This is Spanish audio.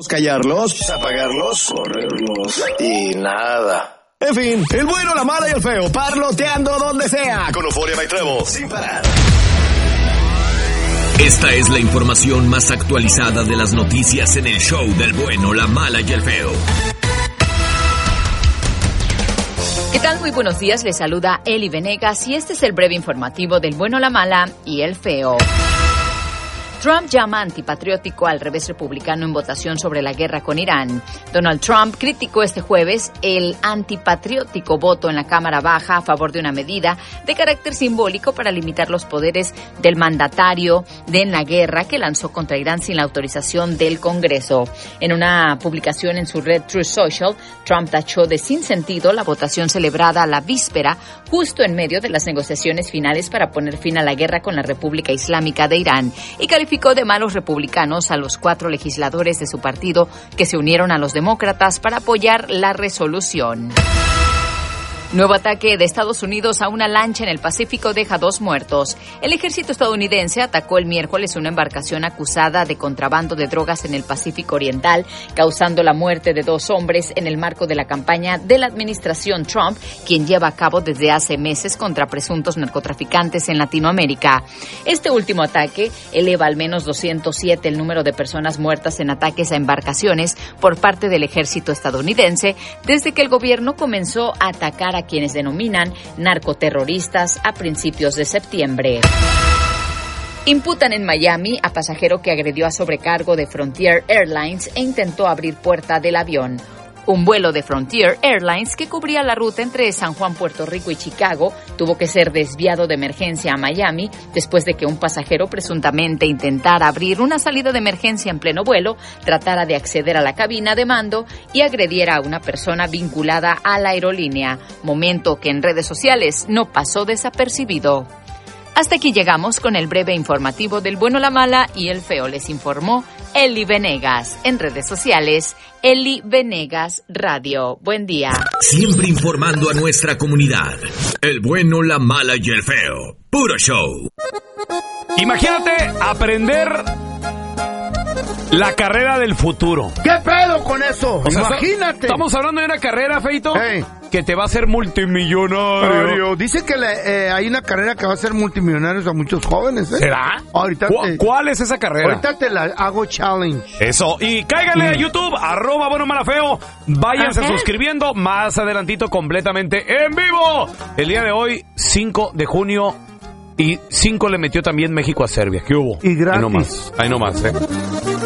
callarlos, apagarlos, correrlos y nada. En fin, el bueno, la mala y el feo, parloteando donde sea, con Euphoria by Trevo, sin parar. Esta es la información más actualizada de las noticias en el show del bueno, la mala y el feo. ¿Qué tal? Muy buenos días, les saluda Eli Venegas y este es el breve informativo del bueno, la mala y el feo. Trump llama antipatriótico al revés republicano en votación sobre la guerra con Irán. Donald Trump criticó este jueves el antipatriótico voto en la Cámara Baja a favor de una medida de carácter simbólico para limitar los poderes del mandatario en la guerra que lanzó contra Irán sin la autorización del Congreso. En una publicación en su red Truth Social, Trump tachó de sinsentido la votación celebrada a la víspera, justo en medio de las negociaciones finales para poner fin a la guerra con la República Islámica de Irán, y calificó de malos republicanos a los 4 legisladores de su partido que se unieron a los demócratas para apoyar la resolución. Nuevo ataque de Estados Unidos a una lancha en el Pacífico deja 2 muertos. El ejército estadounidense atacó el miércoles una embarcación acusada de contrabando de drogas en el Pacífico Oriental, causando la muerte de 2 hombres en el marco de la campaña de la administración Trump, quien lleva a cabo desde hace meses contra presuntos narcotraficantes en Latinoamérica. Este último ataque eleva al menos 207 el número de personas muertas en ataques a embarcaciones por parte del ejército estadounidense desde que el gobierno comenzó a atacar a quienes denominan narcoterroristas a principios de septiembre. Imputan en Miami a pasajero que agredió a sobrecargo de Frontier Airlines e intentó abrir puerta del avión. Un vuelo de Frontier Airlines que cubría la ruta entre San Juan, Puerto Rico y Chicago tuvo que ser desviado de emergencia a Miami después de que un pasajero presuntamente intentara abrir una salida de emergencia en pleno vuelo, tratara de acceder a la cabina de mando y agrediera a una persona vinculada a la aerolínea, momento que en redes sociales no pasó desapercibido. Hasta aquí llegamos con el breve informativo del bueno, la mala y el feo. Les informó Eli Venegas. En redes sociales, Eli Venegas Radio. Buen día. Siempre informando a nuestra comunidad. El bueno, la mala y el feo. Puro show. Imagínate aprender la carrera del futuro. ¿Qué pedo con eso? O sea, imagínate. Estamos hablando de una carrera, Feito, hey, que te va a hacer multimillonario. Dice que hay una carrera que va a hacer multimillonarios a muchos jóvenes, ¿eh? ¿Será? Ahorita ¿Cuál es esa carrera? Ahorita te la hago challenge. Eso. Y cáiganle a YouTube, @buenomalafeo. Váyanse suscribiendo. Más adelantito, completamente en vivo. El día de hoy, 5 de junio. Y 5 le metió también México a Serbia. ¿Qué hubo? Y gratis. Ahí nomás,